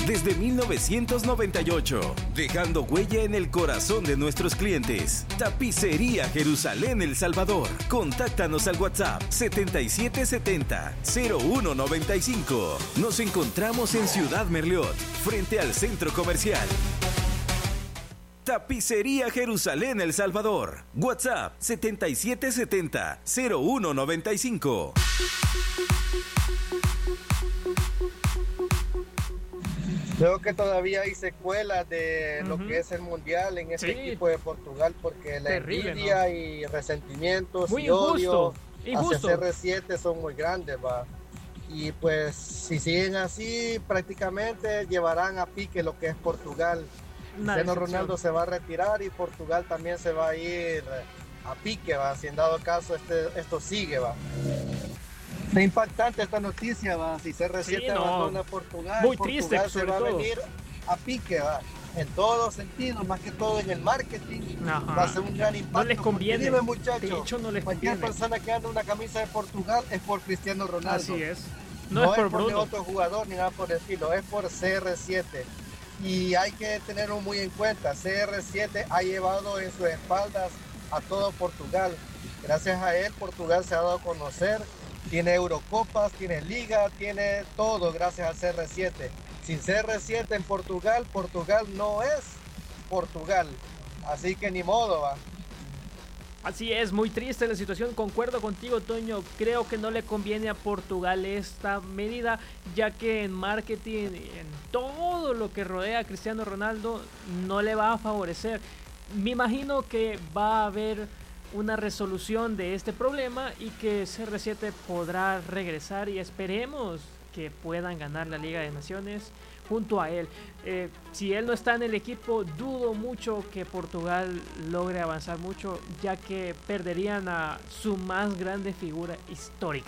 desde 1998, dejando huella en el corazón de nuestros clientes. Tapicería Jerusalén El Salvador. Contáctanos al WhatsApp 7770-0195. Nos encontramos en Ciudad Merliot, frente al Centro Comercial. Tapicería Jerusalén El Salvador. WhatsApp 7770-0195. Creo que todavía hay secuelas de lo que es el mundial en este equipo de Portugal, porque la envidia, ¿no?, y resentimientos muy y odio hacia CR7 son muy grandes, va. Y pues si siguen así, prácticamente llevarán a pique lo que es Portugal. Cristiano Ronaldo se va a retirar y Portugal también se va a ir a pique, va. Si en dado caso esto sigue, va. Es impactante esta noticia, va. Si CR7 abandona Portugal, muy Portugal triste, se va a venir a pique, va. En todos los sentidos, más que todo en el marketing. Ajá. Va a ser un gran impacto. No les conviene. Dime, muchachos, de hecho, no les cualquier conviene. persona que ande una camisa de Portugal es por Cristiano Ronaldo. Así es. No es por Bruno, otro jugador ni nada por el estilo, es por CR7. Y hay que tenerlo muy en cuenta. CR7 ha llevado en sus espaldas a todo Portugal. Gracias a él, Portugal se ha dado a conocer. Tiene Eurocopas, tiene Liga, tiene todo gracias a CR7. Sin CR7 en Portugal, Portugal no es Portugal. Así que ni modo, va. Así es, muy triste la situación. Concuerdo contigo, Toño. Creo que no le conviene a Portugal esta medida, ya que en marketing, en todo lo que rodea a Cristiano Ronaldo, no le va a favorecer. Me imagino que va a haber una resolución de este problema y que CR7 podrá regresar, y esperemos que puedan ganar la Liga de Naciones junto a él. Si él no está en el equipo, dudo mucho que Portugal logre avanzar mucho, ya que perderían a su más grande figura histórica.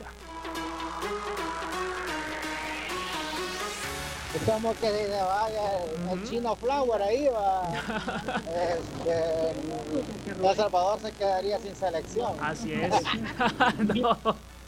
Como que se vaya el Chino Flower ahí, va. El Salvador se quedaría sin selección. Así es. No.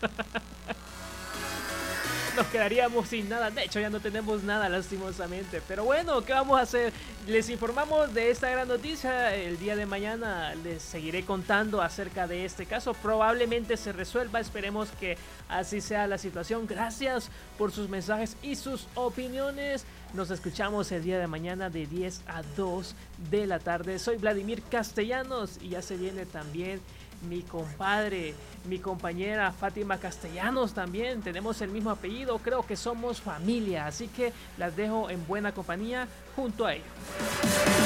Nos quedaríamos sin nada. De hecho, ya no tenemos nada, lastimosamente. Pero bueno, ¿qué vamos a hacer? Les informamos de esta gran noticia. El día de mañana les seguiré contando acerca de este caso. Probablemente se resuelva. Esperemos que así sea la situación. Gracias por sus mensajes y sus opiniones. Nos escuchamos el día de mañana de 10 a 2 de la tarde. Soy Vladimir Castellanos y ya se viene también mi compadre, mi compañera Fátima Castellanos también. Tenemos el mismo apellido, creo que somos familia, así que las dejo en buena compañía junto a ellos.